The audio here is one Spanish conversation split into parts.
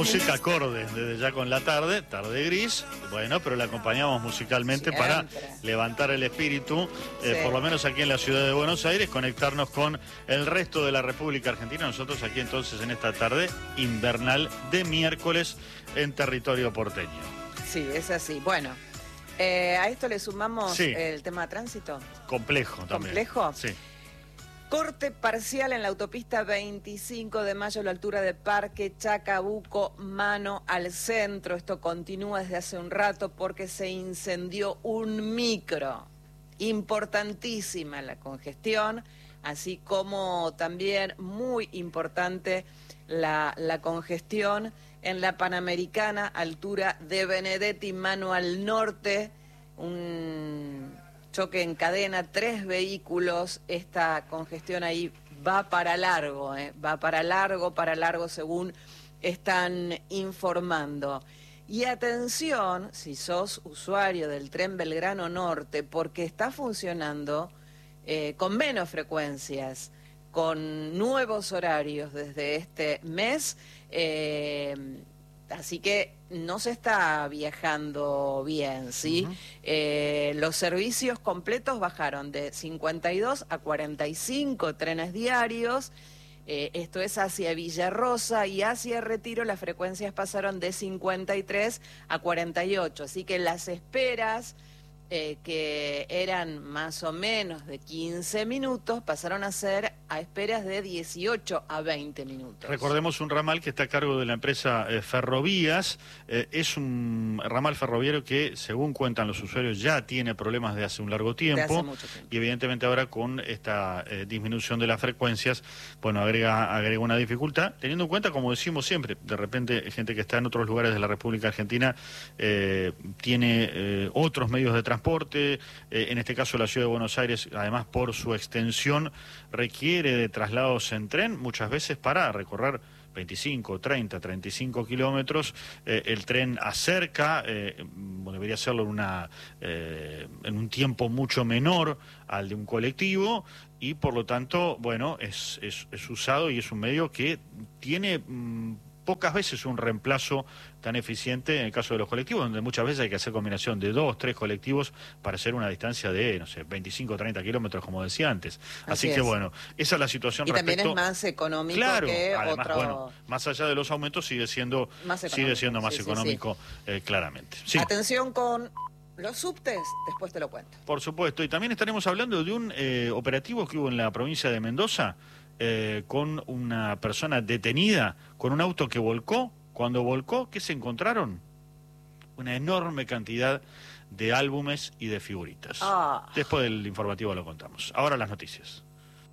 música acorde, desde ya con la tarde gris, bueno, pero la acompañamos musicalmente para levantar el espíritu, por lo menos aquí en la ciudad de Buenos Aires, conectarnos con el resto de la República Argentina. Nosotros aquí entonces en esta tarde invernal de miércoles en territorio porteño. Sí, es así. Bueno, a esto le sumamos el tema de tránsito. Complejo también. ¿Complejo? Sí. Corte parcial en la autopista 25 de Mayo a la altura de Parque Chacabuco, mano al centro. Esto continúa desde hace un rato porque se incendió un micro. Importantísima la congestión, así como también muy importante la congestión en la Panamericana, altura de Benedetti, mano al norte. Un choque en cadena, 3 vehículos, esta congestión ahí va para largo, va para largo según están informando. Y atención, si sos usuario del tren Belgrano Norte, porque está funcionando con menos frecuencias, con nuevos horarios desde este mes, así que no se está viajando bien, ¿sí? Los servicios completos bajaron de 52 a 45 trenes diarios. Esto es hacia Villarrosa, y hacia Retiro las frecuencias pasaron de 53 a 48. Así que las esperas, que eran más o menos de 15 minutos, pasaron a ser a esperas de 18 a 20 minutos. Recordemos un ramal que está a cargo de la empresa Ferrovías. Es un ramal ferroviario que, según cuentan los usuarios, ya tiene problemas de hace un largo tiempo. De hace mucho tiempo. Y evidentemente ahora con esta disminución de las frecuencias, bueno, agrega una dificultad, teniendo en cuenta, como decimos siempre, de repente gente que está en otros lugares de la República Argentina tiene otros medios de transporte. En este caso la ciudad de Buenos Aires, además por su extensión, requiere de traslados en tren, muchas veces para recorrer 25, 30, 35 kilómetros. El tren acerca, debería hacerlo en un tiempo mucho menor al de un colectivo, y por lo tanto, bueno, es usado y es un medio que tiene pocas veces un reemplazo tan eficiente en el caso de los colectivos, donde muchas veces hay que hacer combinación de 2, 3 colectivos para hacer una distancia de, no sé, 25, 30 kilómetros, como decía antes. Así que bueno, esa es la situación. Y respecto... también es más económico, claro, que además, otro... bueno, más allá de los aumentos sigue siendo más económico, claramente. Sí. Atención con los subtes, después te lo cuento. Por supuesto, y también estaremos hablando de un operativo que hubo en la provincia de Mendoza, con una persona detenida con un auto que volcó. Cuando volcó, ¿qué se encontraron? Una enorme cantidad de álbumes y de figuritas. Después del informativo lo contamos. Ahora las noticias.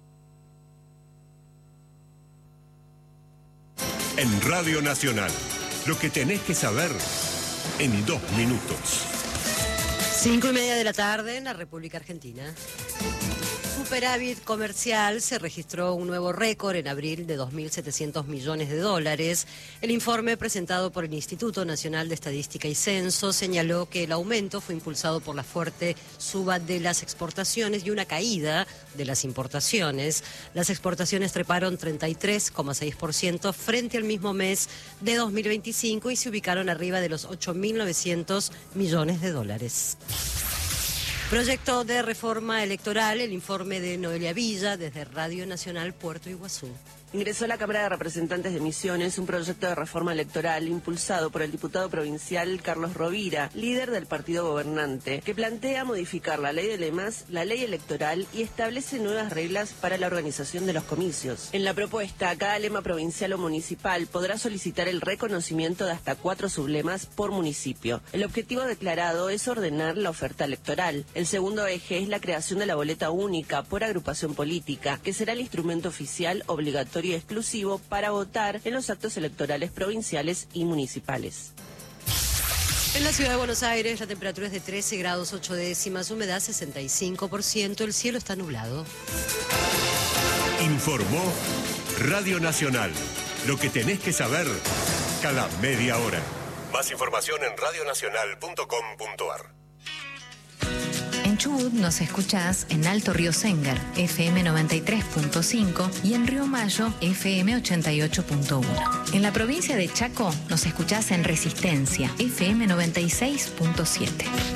En Radio Nacional, lo que tenés que saber en 2 minutos. 5:30 de la tarde en la República Argentina. Superávit comercial. Se registró un nuevo récord en abril de 2.700 millones de dólares. El informe presentado por el Instituto Nacional de Estadística y Censo señaló que el aumento fue impulsado por la fuerte suba de las exportaciones y una caída de las importaciones. Las exportaciones treparon 33,6% frente al mismo mes de 2025 y se ubicaron arriba de los 8.900 millones de dólares. Proyecto de reforma electoral, el informe de Noelia Villa desde Radio Nacional Puerto Iguazú. Ingresó a la Cámara de Representantes de Misiones un proyecto de reforma electoral impulsado por el diputado provincial Carlos Rovira, líder del partido gobernante, que plantea modificar la ley de lemas, la ley electoral y establece nuevas reglas para la organización de los comicios. En la propuesta, cada lema provincial o municipal podrá solicitar el reconocimiento de hasta 4 sublemas por municipio. El objetivo declarado es ordenar la oferta electoral. El segundo eje es la creación de la boleta única por agrupación política, que será el instrumento oficial obligatorio y exclusivo para votar en los actos electorales provinciales y municipales. En la ciudad de Buenos Aires la temperatura es de 13 grados 8 décimas, humedad 65%, el cielo está nublado. Informó Radio Nacional. Lo que tenés que saber cada media hora. Más información en radionacional.com.ar. Chubut nos escuchás en Alto Río Séngar, FM 93.5 y en Río Mayo, FM 88.1. En la provincia de Chaco nos escuchás en Resistencia, FM 96.7.